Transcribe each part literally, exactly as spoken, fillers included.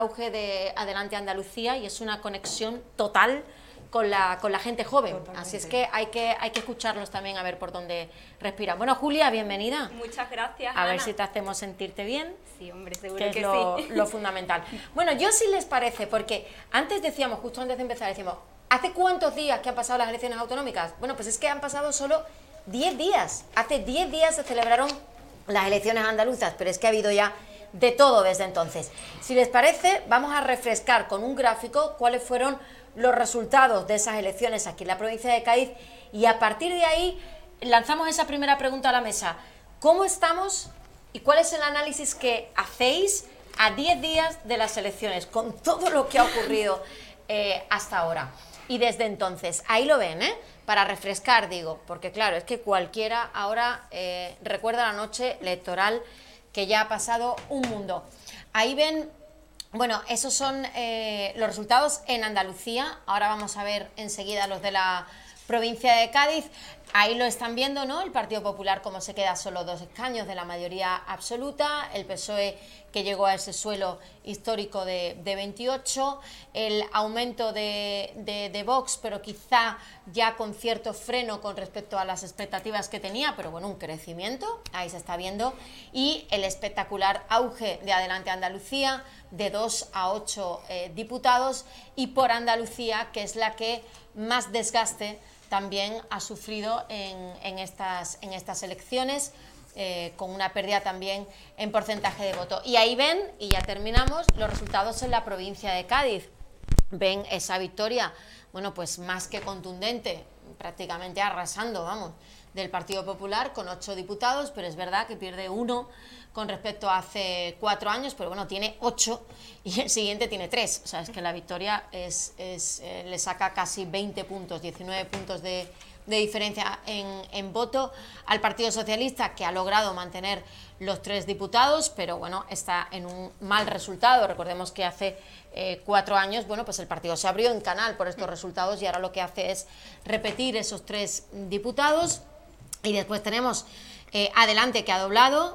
auge de Adelante Andalucía y es una conexión total con la, con la gente joven. Totalmente. Así es que hay, que hay que escucharlos también a ver por dónde respiran. Bueno, Julia, bienvenida. Muchas gracias, A Ana. ver si te hacemos sentirte bien. Sí, hombre, seguro que, que es lo, sí. lo fundamental. Bueno, yo sí les parece, porque antes decíamos, justo antes de empezar, decíamos, ¿hace cuántos días que han pasado las elecciones autonómicas? Bueno, pues es que han pasado solo diez días. Hace diez días se celebraron las elecciones andaluzas, pero es que ha habido ya de todo desde entonces. Si les parece, vamos a refrescar con un gráfico cuáles fueron los resultados de esas elecciones aquí en la provincia de Cádiz y a partir de ahí lanzamos esa primera pregunta a la mesa. ¿Cómo estamos y cuál es el análisis que hacéis a diez días de las elecciones con todo lo que ha ocurrido eh, hasta ahora? Y desde entonces, ahí lo ven, ¿eh? Para refrescar, digo, porque claro, es que cualquiera ahora eh, recuerda la noche electoral que ya ha pasado un mundo. Ahí ven, bueno, esos son eh, los resultados en Andalucía. Ahora vamos a ver enseguida los de la provincia de Cádiz. Ahí lo están viendo, ¿no? El Partido Popular como se queda solo dos escaños de la mayoría absoluta, el P S O E que llegó a ese suelo histórico de, de veintiocho, el aumento de, de, de Vox, pero quizá ya con cierto freno con respecto a las expectativas que tenía, pero bueno, un crecimiento, ahí se está viendo, y el espectacular auge de Adelante Andalucía, de dos a ocho eh, diputados, y por Andalucía, que es la que más desgaste también ha sufrido en, en, estas, en estas elecciones, eh, con una pérdida también en porcentaje de voto. Y ahí ven, y ya terminamos, los resultados en la provincia de Cádiz. Ven esa victoria, bueno, pues más que contundente, prácticamente arrasando, vamos, del Partido Popular con ocho diputados, pero es verdad que pierde uno con respecto a hace cuatro años, pero bueno, tiene ocho y el siguiente tiene tres. O sea, es que la victoria es, es, eh, le saca casi veinte puntos, diecinueve puntos de, de diferencia en, en voto al Partido Socialista, que ha logrado mantener los tres diputados, pero bueno, está en un mal resultado. Recordemos que hace eh, cuatro años, bueno, pues el partido se abrió en canal por estos resultados y ahora lo que hace es repetir esos tres diputados. Y después tenemos eh, Adelante, que ha doblado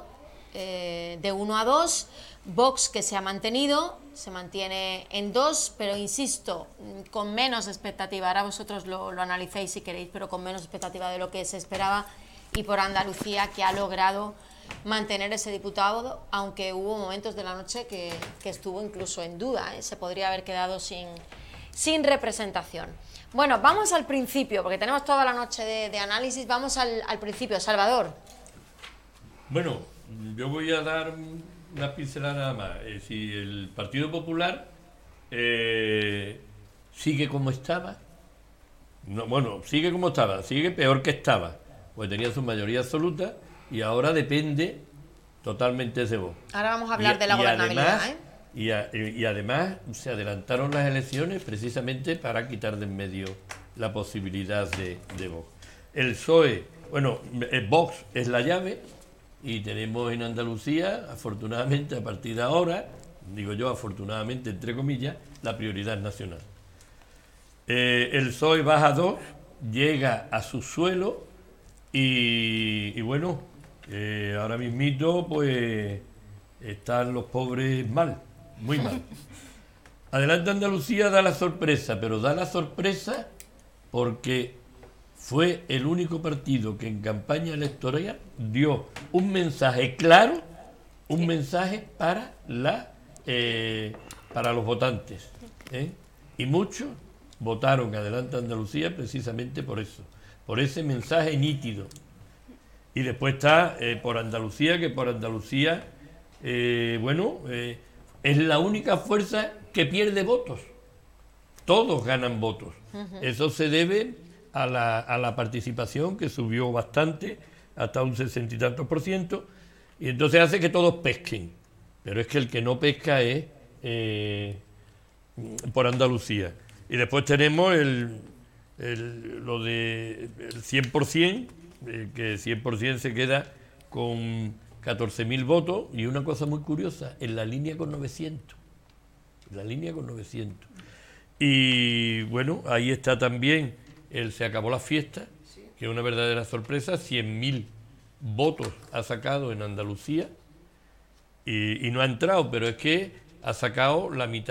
eh, de uno a dos, Vox, que se ha mantenido, se mantiene en dos, pero insisto, con menos expectativa, ahora vosotros lo, lo analicéis si queréis, pero con menos expectativa de lo que se esperaba, y por Andalucía, que ha logrado mantener ese diputado, aunque hubo momentos de la noche que, que estuvo incluso en duda, ¿eh? Se podría haber quedado sin, sin representación. Bueno, vamos al principio, porque tenemos toda la noche de, de análisis, vamos al, al principio. Salvador. Bueno, yo voy a dar una pincelada nada más. Eh, si el Partido Popular eh, sigue como estaba, no, bueno, sigue como estaba, sigue peor que estaba, pues tenía su mayoría absoluta y ahora depende totalmente de ese voto. Ahora vamos a hablar y, de la y gobernabilidad, además, ¿eh? Y, a, y además se adelantaron las elecciones precisamente para quitar de en medio la posibilidad de, de Vox. El P S O E, bueno, Vox es la llave y tenemos en Andalucía, afortunadamente a partir de ahora, digo yo afortunadamente entre comillas, la prioridad nacional. Eh, el P S O E baja dos, llega a su suelo y, y bueno, eh, ahora mismito pues están los pobres mal. Muy mal. Adelante Andalucía da la sorpresa, pero da la sorpresa porque fue el único partido que en campaña electoral dio un mensaje claro, un sí. mensaje para la eh, para los votantes, ¿eh? Y muchos votaron Adelante Andalucía precisamente por eso, por ese mensaje nítido. Y después está eh, por Andalucía, que por Andalucía, eh, bueno, eh, es la única fuerza que pierde votos. Todos ganan votos. Uh-huh. Eso se debe a la, a la participación, que subió bastante, hasta un sesenta y tantos por ciento, y entonces hace que todos pesquen. Pero es que el que no pesca es eh, por Andalucía. Y después tenemos el, el, lo de el cien por ciento, eh, que cien por ciento se queda con catorce mil votos, y una cosa muy curiosa, en la línea con novecientos. La línea con novecientos. Y bueno, ahí está también el Se acabó la fiesta, que es una verdadera sorpresa, cien mil votos ha sacado en Andalucía y, y no ha entrado, pero es que ha sacado la mitad